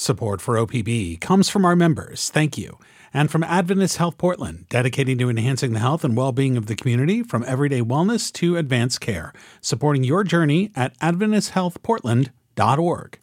Support for OPB comes from our members, thank you, and from Adventist Health Portland, dedicating to enhancing the health and well-being of the community from everyday wellness to advanced care, supporting your journey at AdventistHealthPortland.org.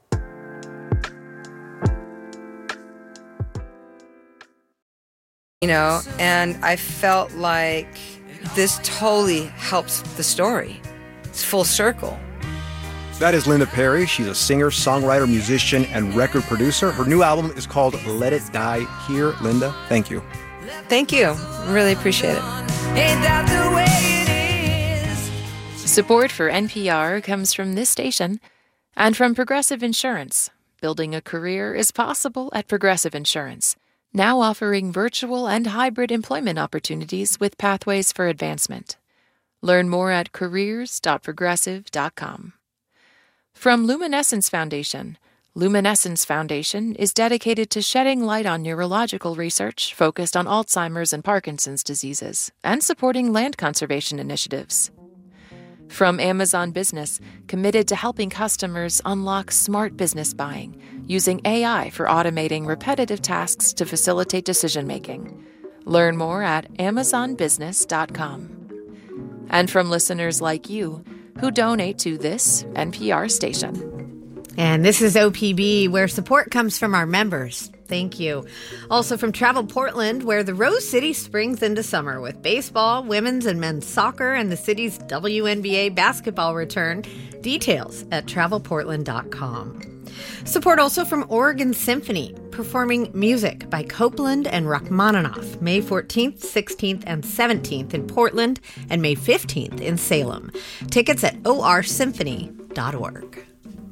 And I felt like this totally helps the story. It's full circle. That is Linda Perry. She's a singer, songwriter, musician, and record producer. Her new album is called Let It Die Here. Linda, thank you. Thank you. Really appreciate it. Ain't that the way it is? Support for NPR comes from this station and from Progressive Insurance. Building a career is possible at Progressive Insurance, now offering virtual and hybrid employment opportunities with pathways for advancement. Learn more at careers.progressive.com. From Luminescence Foundation. Luminescence Foundation is dedicated to shedding light on neurological research focused on Alzheimer's and Parkinson's diseases and supporting land conservation initiatives. From Amazon Business, committed to helping customers unlock smart business buying using AI for automating repetitive tasks to facilitate decision-making. Learn more at amazonbusiness.com. And from listeners like you who donate to this NPR station. And this is OPB, where support comes from our members. Thank you. Also from Travel Portland, where the Rose City springs into summer with baseball, women's and men's soccer, and the city's WNBA basketball return. Details at travelportland.com. Support also from Oregon Symphony, performing music by Copeland and Rachmaninoff, May 14th, 16th, and 17th in Portland, and May 15th in Salem. Tickets at orsymphony.org.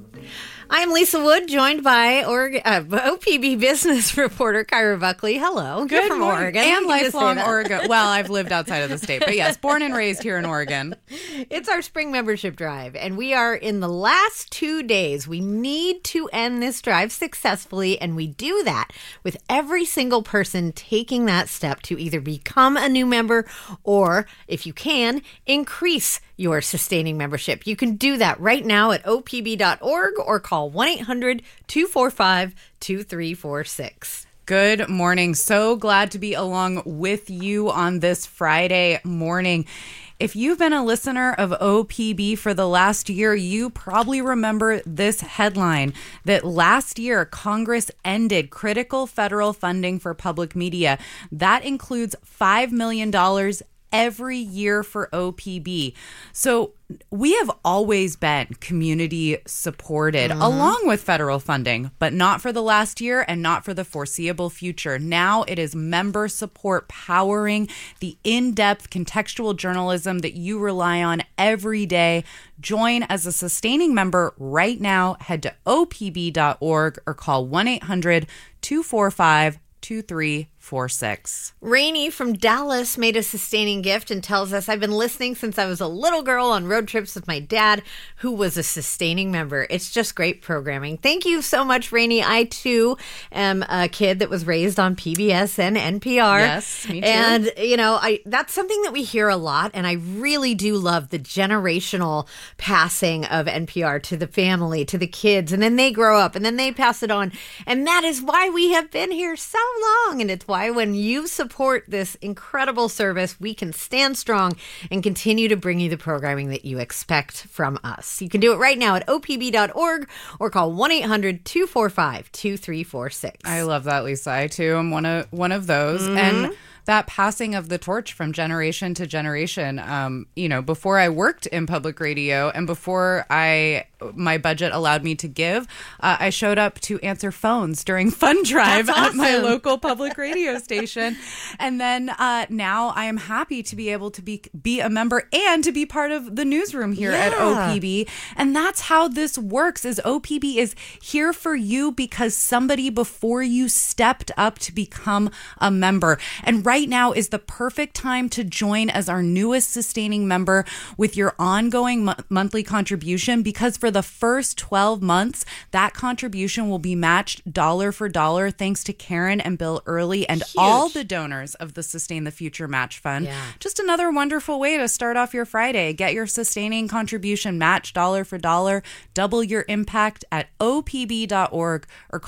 I'm Lisa Wood, joined by OPB business reporter Kyra Buckley. Hello. Good You're from morning. Oregon. And lifelong Oregon. Well, I've lived outside of the state, but yes, born and raised here in Oregon. It's our spring membership drive, and we are in the last 2 days. We need to end this drive successfully, and we do that with every single person taking that step to either become a new member or, if you can, increase your sustaining membership. You can do that right now at opb.org or call 1-800-245-2346. Good morning. So glad to be along with you on this Friday morning. If you've been a listener of OPB for the last year, you probably remember this headline that last year Congress ended critical federal funding for public media. That includes $5 million every year for OPB. So we have always been community supported along with federal funding, but not for the last year and not for the foreseeable future. Now it is member support powering the in-depth contextual journalism that you rely on every day. Join as a sustaining member right now. Head to opb.org or call 1-800-245-2346. Rainey from Dallas made a sustaining gift and tells us, I've been listening since I was a little girl on road trips with my dad, who was a sustaining member. It's just great programming. Thank you so much, Rainey. I, too, am a kid that was raised on PBS and NPR. Yes, me too. And, that's something that we hear a lot, and I really do love the generational passing of NPR to the family, to the kids, and then they grow up, and then they pass it on. And that is why we have been here so long, and it's why when you support this incredible service, we can stand strong and continue to bring you the programming that you expect from us. You can do it right now at opb.org or call 1-800-245-2346. I love that, Lisa. I, too, am one of those. Mm-hmm. And that passing of the torch from generation to generation, before I worked in public radio and before my budget allowed me to give, I showed up to answer phones during Fund Drive at my local public radio station. And then now I am happy to be able to be a member and to be part of the newsroom here at OPB. And that's how this works, is OPB is here for you because somebody before you stepped up to become a member. And right now is the perfect time to join as our newest sustaining member with your ongoing monthly contribution, because for the first 12 months, that contribution will be matched dollar for dollar thanks to Karen and Bill Early and all the donors of the Sustain the Future Match Fund. Yeah. Just another wonderful way to start off your Friday. Get your sustaining contribution matched dollar for dollar. Double your impact at opb.org or